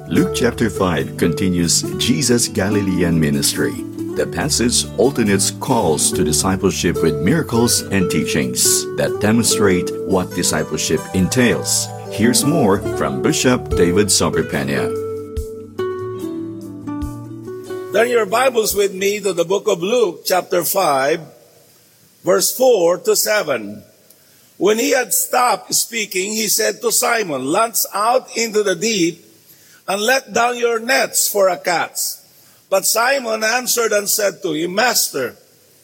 Luke chapter 5 continues Jesus' Galilean ministry. The passage alternates calls to discipleship with miracles and teachings that demonstrate what discipleship entails. Here's more from Bishop David Sobrepena. Turn your Bibles with me to the book of Luke chapter 5, verse 4 to 7. When he had stopped speaking, he said to Simon, "Launch out into the deep and let down your nets for a catch." But Simon answered and said to him, "Master,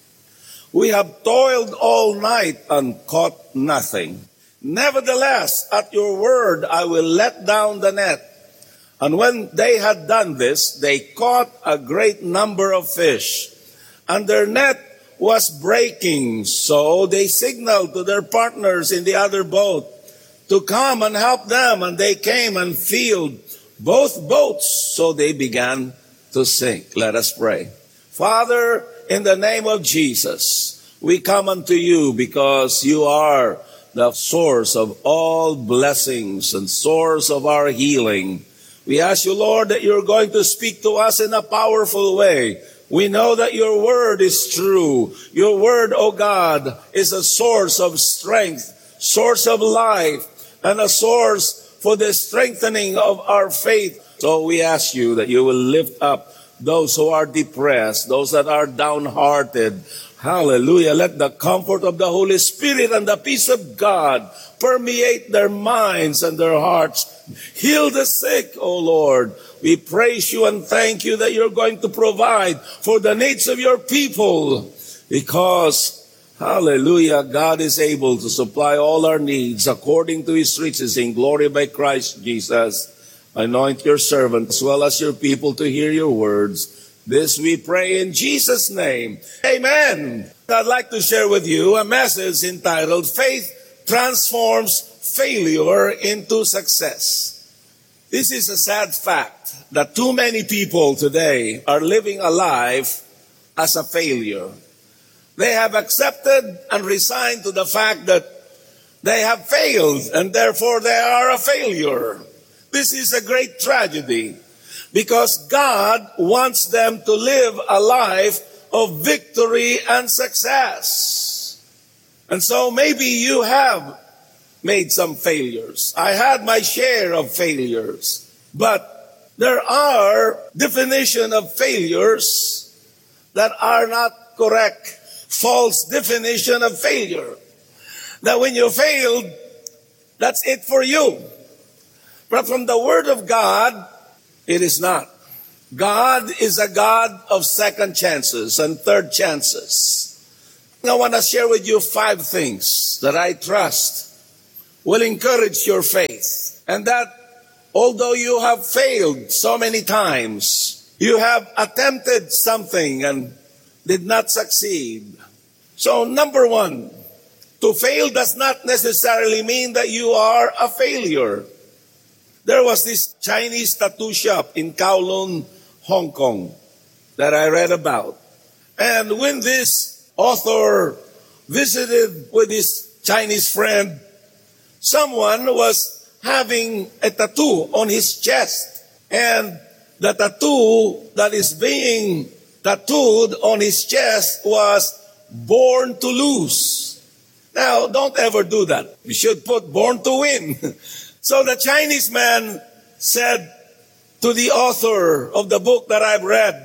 we have toiled all night and caught nothing. Nevertheless, at your word, I will let down the net." And when they had done this, they caught a great number of fish, and their net was breaking. So they signaled to their partners in the other boat to come and help them, and they came and filled both boats, so they began to sink. Let us pray. Father, in the name of Jesus, we come unto you because you are the source of all blessings and source of our healing. We ask you, Lord, that you're going to speak to us in a powerful way. We know that your word is true. Your word, O God, is a source of strength, source of life, and a source for the strengthening of our faith. So we ask you that you will lift up those who are depressed, those that are downhearted. Hallelujah. Let the comfort of the Holy Spirit and the peace of God permeate their minds and their hearts. Heal the sick, O Lord. We praise you and thank you that you're going to provide for the needs of your people because hallelujah, God is able to supply all our needs according to his riches in glory by Christ Jesus. Anoint your servant as well as your people to hear your words. This we pray in Jesus' name. Amen. I'd like to share with you a message entitled, "Faith Transforms Failure into Success." This is a sad fact that too many people today are living a life as a failure. They have accepted and resigned to the fact that they have failed and therefore they are a failure. This is a great tragedy because God wants them to live a life of victory and success. And so maybe you have made some failures. I had my share of failures. But there are definitions of failures that are not correct. False definition of failure. That when you failed, that's it for you. But from the Word of God, it is not. God is a God of second chances and third chances. I want to share with you 5 things that I trust will encourage your faith. And that although you have failed so many times, you have attempted something and did not succeed. So number 1, to fail does not necessarily mean that you are a failure. There was this Chinese tattoo shop in Kowloon, Hong Kong that I read about. And when this author visited with his Chinese friend, someone was having a tattoo on his chest. And the tattoo that is being tattooed on his chest was "Born to Lose." Now, don't ever do that. You should put "Born to Win." So the Chinese man said to the author of the book that I've read,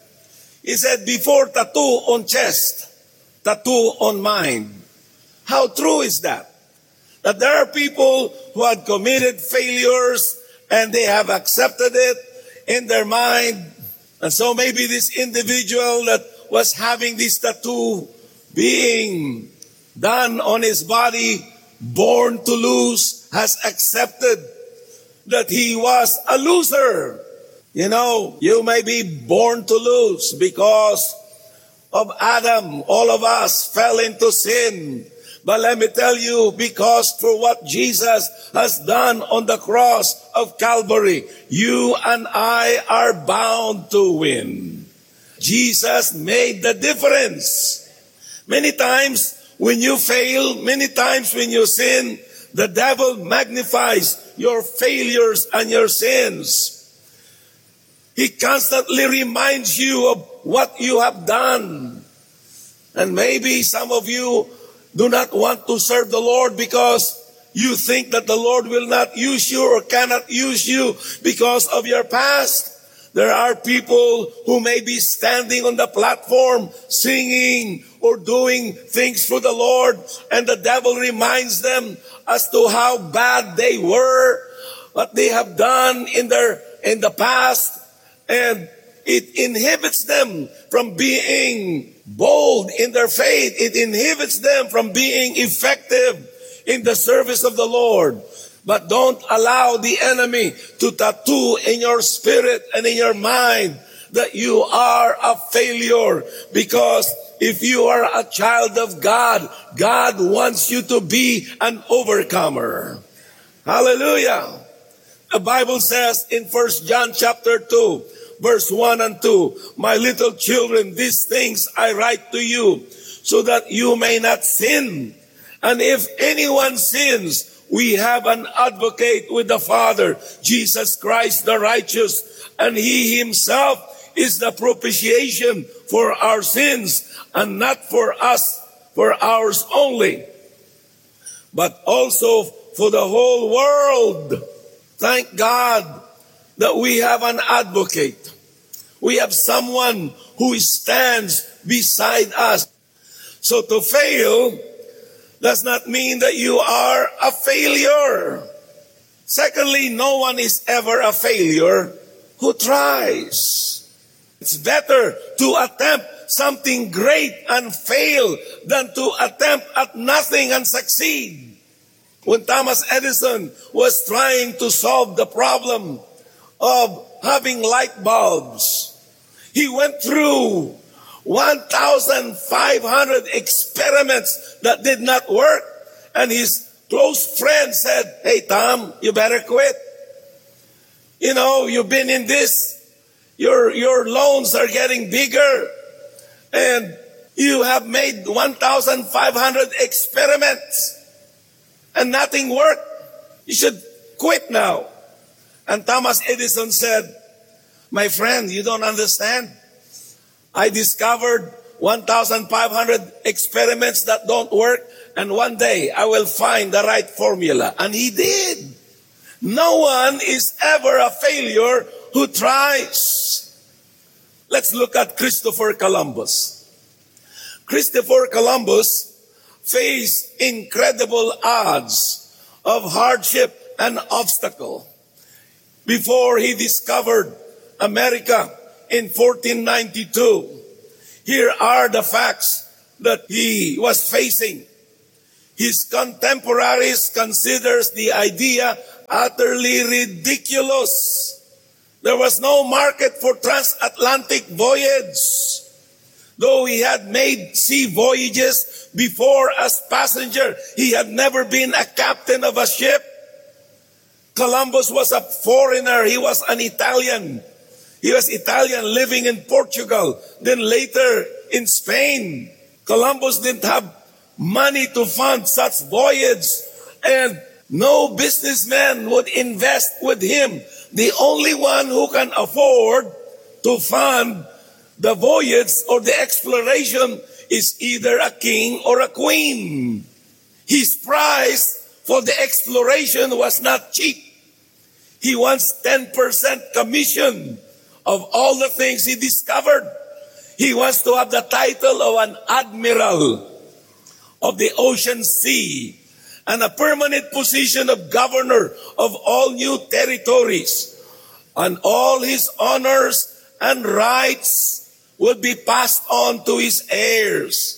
he said, "Before tattoo on chest, tattoo on mind." How true is that? That there are people who had committed failures and they have accepted it in their mind. And so maybe this individual that was having this tattoo being done on his body, "Born to Lose," has accepted that he was a loser. You know, you may be born to lose because of Adam. All of us fell into sin. But let me tell you, because for what Jesus has done on the cross of Calvary, you and I are bound to win. Jesus made the difference. Many times when you fail, many times when you sin, the devil magnifies your failures and your sins. He constantly reminds you of what you have done. And maybe some of you do not want to serve the Lord because you think that the Lord will not use you or cannot use you because of your past. There are people who may be standing on the platform singing or doing things for the Lord, and the devil reminds them as to how bad they were, what they have done in the past, and it inhibits them from being bold in their faith. It inhibits them from being effective in the service of the Lord. But don't allow the enemy to tattoo in your spirit and in your mind that you are a failure. Because if you are a child of God, God wants you to be an overcomer. Hallelujah. The Bible says in 1 John chapter 2, verse 1 and 2, "My little children, these things I write to you, so that you may not sin. And if anyone sins, we have an advocate with the Father, Jesus Christ the righteous, and he himself is the propitiation for our sins, and not for us, for ours only, but also for the whole world." Thank God that we have an advocate. We have someone who stands beside us. So to fail does not mean that you are a failure. Secondly, no one is ever a failure who tries. It's better to attempt something great and fail than to attempt at nothing and succeed. When Thomas Edison was trying to solve the problem of having light bulbs, he went through 1,500 experiments that did not work. And his close friend said, "Hey, Tom, you better quit. You know, you've been in this. Your loans are getting bigger. And you have made 1,500 experiments. And nothing worked. You should quit now." And Thomas Edison said, "My friend, you don't understand. I discovered 1,500 experiments that don't work, and one day I will find the right formula." And he did. No one is ever a failure who tries. Let's look at Christopher Columbus. Christopher Columbus faced incredible odds of hardship and obstacle before he discovered America in 1492. Here are the facts that he was facing. His contemporaries considers the idea utterly ridiculous. There was no market for transatlantic voyage. Though he had made sea voyages before as passenger, he had never been a captain of a ship. Columbus was a foreigner. He was an Italian. He was Italian living in Portugal, then later in Spain. Columbus didn't have money to fund such voyage, and no businessman would invest with him. The only one who can afford to fund the voyage or the exploration is either a king or a queen. His price for the exploration was not cheap. He wants 10% commission of all the things he discovered. He wants to have the title of an admiral of the ocean sea and a permanent position of governor of all new territories. And all his honors and rights will be passed on to his heirs.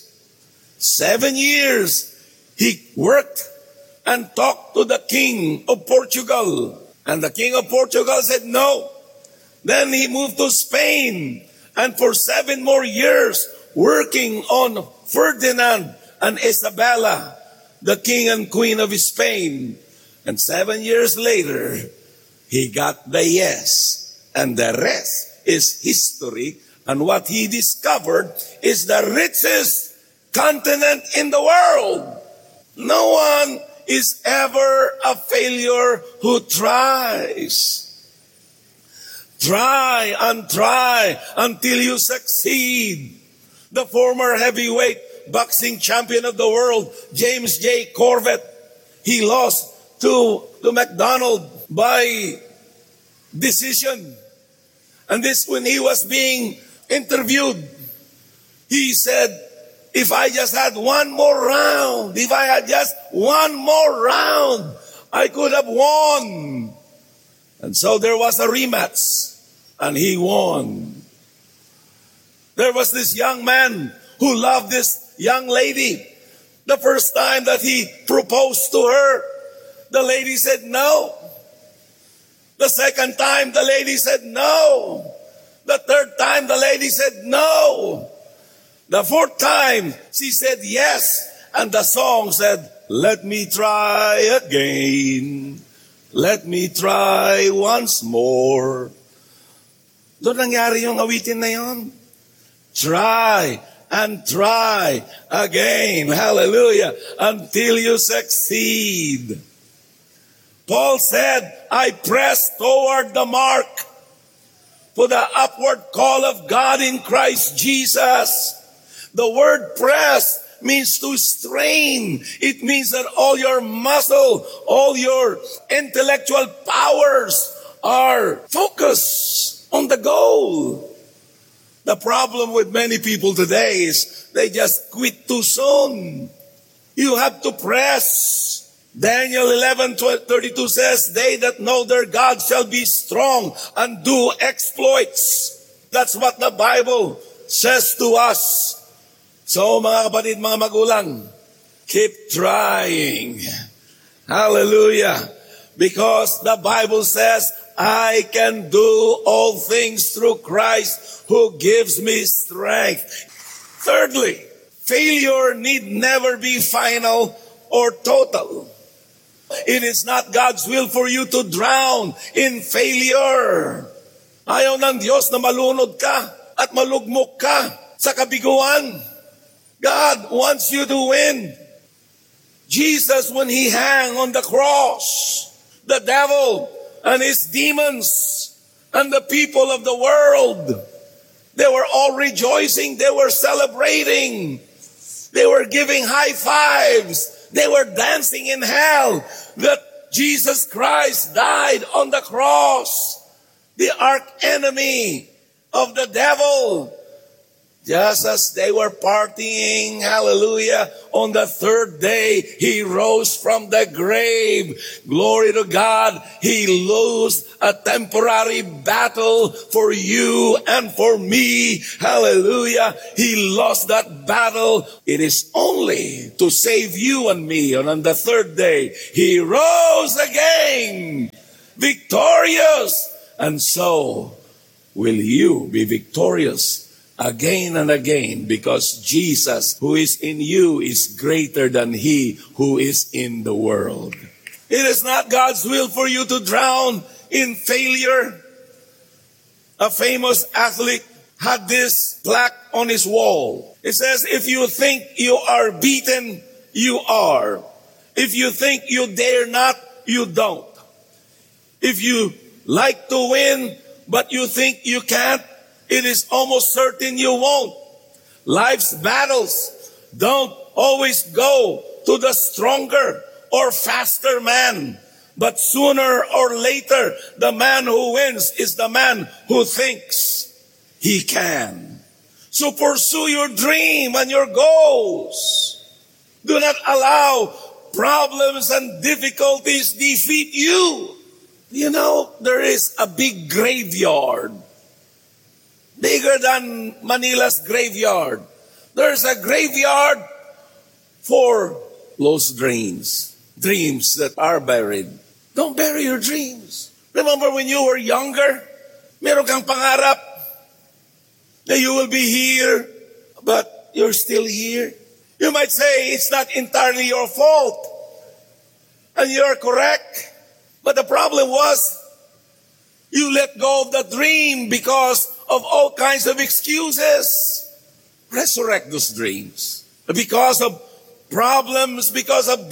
7 years he worked and talked to the king of Portugal. And the king of Portugal said no. Then he moved to Spain, and for 7 more years working on Ferdinand and Isabella, the king and queen of Spain. And 7 years later, he got the yes. And the rest is history. And what he discovered is the richest continent in the world. No one is ever a failure who tries. Try and try until you succeed. The former heavyweight boxing champion of the world, James J. Corbett, he lost to McDonald by decision. And this, when he was being interviewed, he said, if I just had one more round, I could have won. And so there was a rematch, and he won. There was this young man who loved this young lady. The first time that he proposed to her, the lady said no. The second time, the lady said no. The third time, the lady said no. The fourth time, she said yes. And the song said, let me try again. Let me try once more. Doon nangyari yung awitin na yon. Try and try again. Hallelujah. Until you succeed. Paul said, I press toward the mark for the upward call of God in Christ Jesus. The word press means to strain. It means that all your muscle, all your intellectual powers are focused on the goal. The problem with many people today is they just quit too soon. You have to press. Daniel 11:32 says, they that know their God shall be strong and do exploits. That's what the Bible says to us. So mga kapatid, mga magulang, keep trying. Hallelujah. Because the Bible says, I can do all things through Christ who gives me strength. Thirdly, failure need never be final or total. It is not God's will for you to drown in failure. Ayaw ng Diyos na malunod ka at malugmok ka sa kabiguan. God wants you to win. Jesus, when he hung on the cross, the devil and his demons and the people of the world, they were all rejoicing. They were celebrating. They were giving high fives. They were dancing in hell that Jesus Christ died on the cross, the arch enemy of the devil. Just as they were partying, hallelujah, on the third day, he rose from the grave. Glory to God. He lost a temporary battle for you and for me. Hallelujah. He lost that battle. It is only to save you and me. And on the third day, he rose again, victorious. And so will you be victorious again and again, because Jesus who is in you is greater than he who is in the world. It is not God's will for you to drown in failure. A famous athlete had this plaque on his wall. It says, if you think you are beaten, you are. If you think you dare not, you don't. If you like to win, but you think you can't, it is almost certain you won't. Life's battles don't always go to the stronger or faster man. But sooner or later, the man who wins is the man who thinks he can. So pursue your dream and your goals. Do not allow problems and difficulties defeat you. You know, there is a big graveyard, bigger than Manila's graveyard. There's a graveyard for lost dreams that are buried. Don't bury your dreams. Remember when you were younger, meron kang pangarap that you will be here, but you're still here. You might say it's not entirely your fault, and you're correct. But the problem was, you let go of the dream because of all kinds of excuses. Resurrect those dreams. Because of problems, because of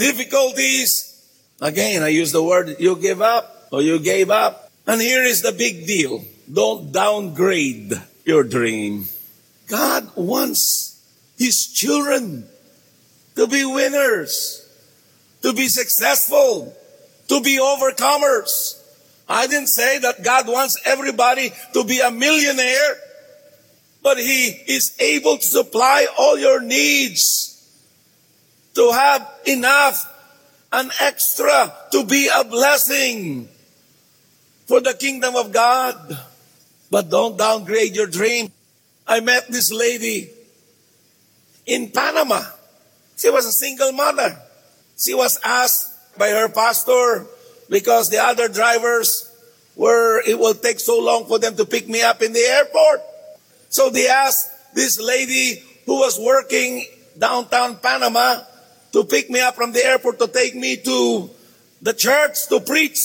difficulties. Again, I use the word, you give up or you gave up. And here is the big deal. don't downgrade your dream. God wants His children to be winners, to be successful, to be overcomers. I didn't say that God wants everybody to be a millionaire, but He is able to supply all your needs, to have enough and extra to be a blessing for the kingdom of God. But don't downgrade your dream. I met this lady in Panama. She was a single mother. She was asked by her pastor, because the other drivers it will take so long for them to pick me up in the airport. So they asked this lady who was working downtown Panama to pick me up from the airport to take me to the church to preach.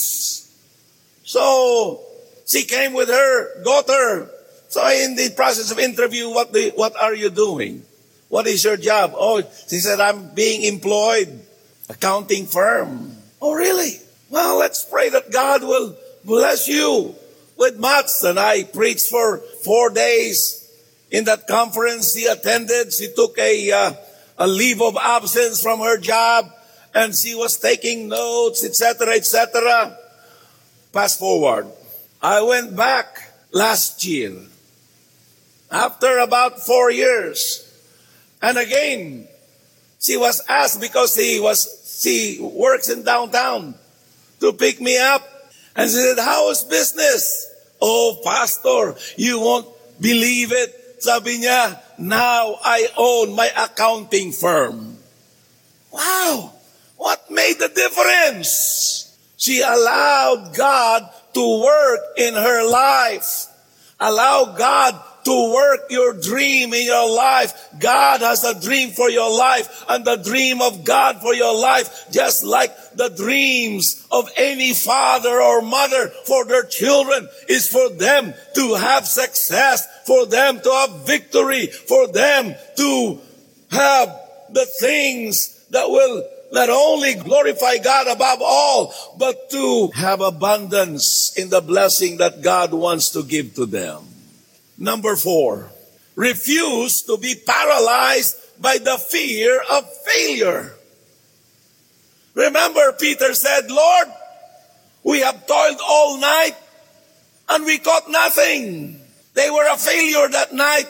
So she came with her daughter. So in the process of interview, what are you doing? What is your job? Oh, she said, I'm being employed, accounting firm. Oh, really? Well, let's pray that God will bless you with much. And I preached for 4 days in that conference. She attended. She took a leave of absence from her job, and she was taking notes, etc., etc. Fast forward. I went back last year, after about 4 years. And again, she was asked, because she works in downtown, to pick me up. And she said, how is business? Oh, pastor, you won't believe it. Sabi niya, now I own my accounting firm. Wow! What made the difference? She allowed God to work in her life. Allow God to work your dream in your life. God has a dream for your life, and the dream of God for your life, just like the dreams of any father or mother for their children, is for them to have success, for them to have victory, for them to have the things that will not only glorify God above all, but to have abundance in the blessing that God wants to give to them. Number 4, refuse to be paralyzed by the fear of failure. Remember, Peter said, Lord, we have toiled all night and we caught nothing. They were a failure that night,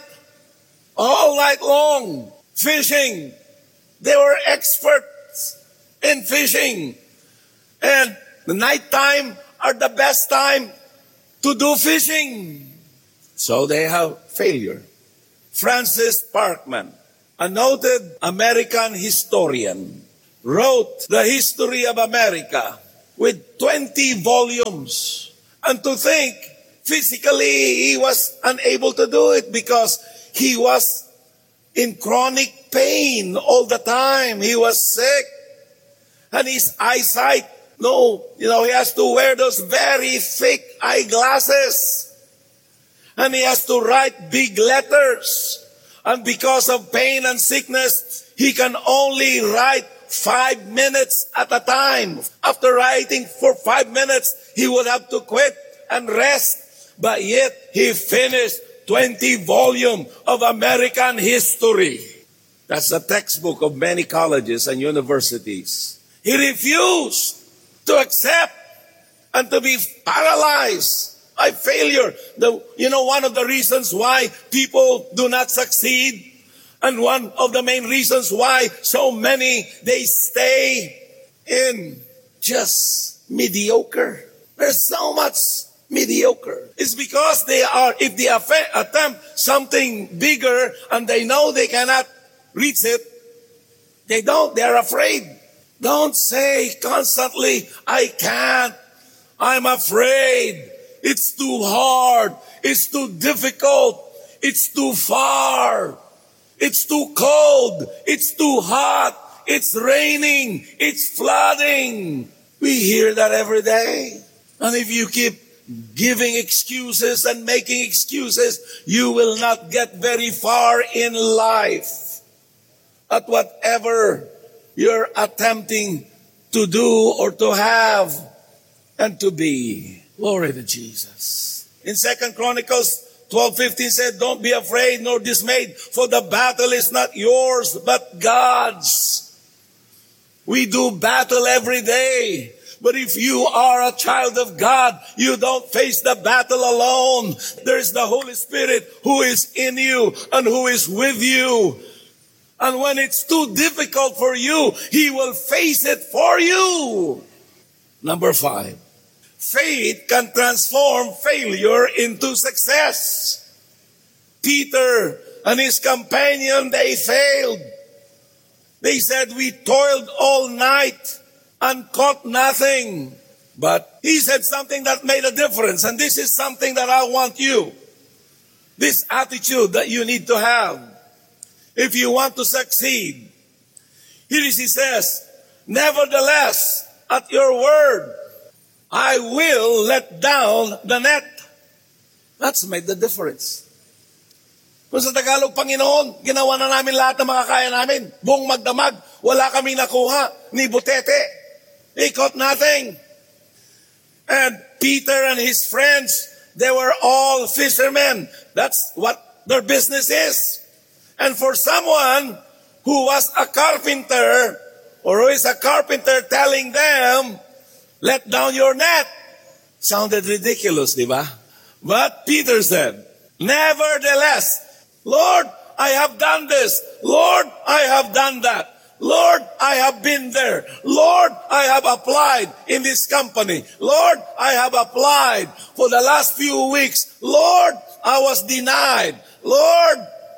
all night long, fishing. They were experts in fishing. And the nighttime are the best time to do fishing. So they have failure. Francis Parkman, a noted American historian, wrote the history of America with 20 volumes. And to think, physically, he was unable to do it because he was in chronic pain all the time. He was sick. And his eyesight, he has to wear those very thick eyeglasses. And he has to write big letters. And because of pain and sickness, he can only write 5 minutes at a time. After writing for 5 minutes, he would have to quit and rest. But yet, he finished 20 volumes of American history. That's the textbook of many colleges and universities. He refused to accept and to be paralyzed by failure. One of the reasons why people do not succeed, and one of the main reasons why so many, they stay in just mediocre. There's so much mediocre. It's because if they attempt something bigger and they know they cannot reach it, they're afraid. Don't say constantly, I can't, I'm afraid. It's too hard. It's too difficult. It's too far. It's too cold. It's too hot. It's raining. It's flooding. We hear that every day. And if you keep giving excuses and making excuses, you will not get very far in life at whatever you're attempting to do or to have and to be. Glory to Jesus. In 2 Chronicles 12:15 said, don't be afraid nor dismayed, for the battle is not yours, but God's. We do battle every day. But if you are a child of God, you don't face the battle alone. There is the Holy Spirit who is in you and who is with you. And when it's too difficult for you, He will face it for you. Number 5. Faith can transform failure into success. Peter and his companion, they failed. They said, we toiled all night and caught nothing. But he said something that made a difference. And this is something that I want you. This attitude that you need to have if you want to succeed. Here he says, nevertheless, at your word, I will let down the net. That's made the difference. Kung sa Tagalog, Panginoon, ginawa na namin lahat ng mga kaya namin. Buong magdamag, wala kami nakuha, ni butete. He caught nothing. And Peter and his friends, they were all fishermen. That's what their business is. And for someone who was a carpenter, or who is a carpenter telling them, let down your net, sounded ridiculous, di ba? But Peter said, nevertheless, Lord, I have done this. Lord, I have done that. Lord, I have been there. Lord, I have applied in this company. Lord, I have applied for the last few weeks. Lord, I was denied. Lord,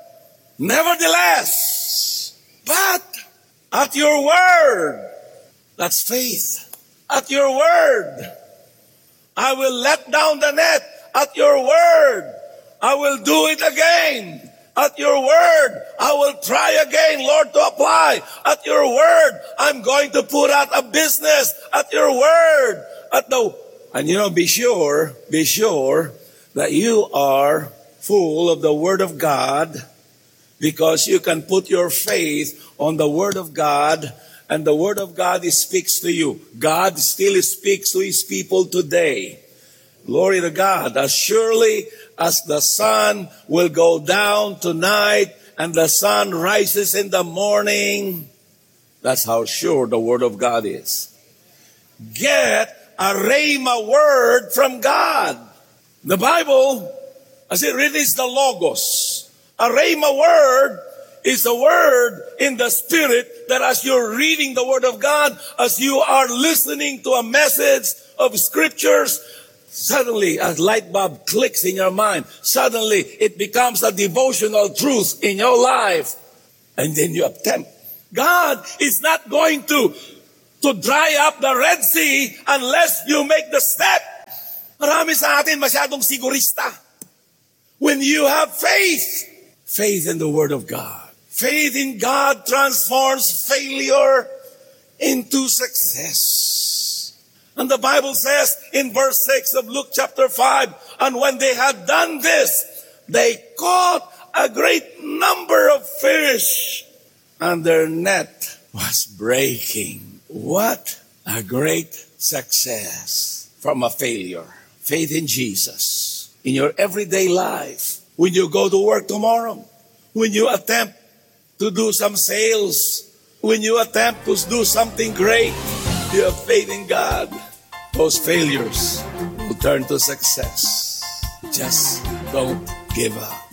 nevertheless, but at your word, that's faith. At your word, I will let down the net. At your word, I will do it again. At your word, I will try again, Lord, to apply. At your word, I'm going to put out a business. At your word. And be sure that you are full of the word of God, because you can put your faith on the word of God, and the word of God speaks to you. God still speaks to His people today. Glory to God. As surely as the sun will go down tonight and the sun rises in the morning, that's how sure the word of God is. Get a rhema word from God. The Bible, as it written, is the Logos. A rhema word is a word in the Spirit that as you're reading the Word of God, as you are listening to a message of Scriptures, suddenly a light bulb clicks in your mind. Suddenly it becomes a devotional truth in your life. And then you attempt. God is not going to dry up the Red Sea unless you make the step. Marami sa atin masyadong sigurista. When you have faith in the Word of God. Faith in God transforms failure into success. And the Bible says in verse 6 of Luke chapter 5, and when they had done this, they caught a great number of fish, and their net was breaking. What a great success from a failure. Faith in Jesus. In your everyday life, when you go to work tomorrow, when you attempt to do some sales, when you attempt to do something great, you have faith in God. Those failures will turn to success. Just don't give up.